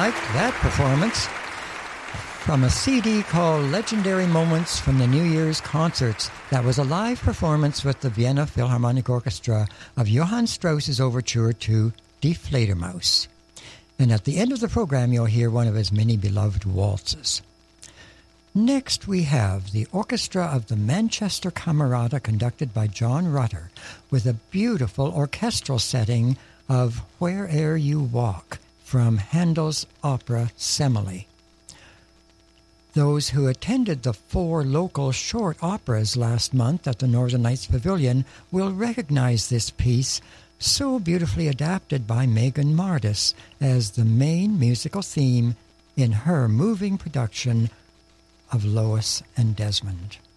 liked that performance from a CD called Legendary Moments from the New Year's Concerts. That was a live performance with the Vienna Philharmonic Orchestra of Johann Strauss's overture to Die Fledermaus. And at the end of the program, you'll hear one of his many beloved waltzes. Next, we have the Orchestra of the Manchester Camerata, conducted by John Rutter, with a beautiful orchestral setting of Where'er You Walk from Handel's opera Semele. Those who attended the 4 local short operas last month at the Northern Lights Pavilion will recognize this piece, so beautifully adapted by Megan Mardis as the main musical theme in her moving production of Lois and Desmond.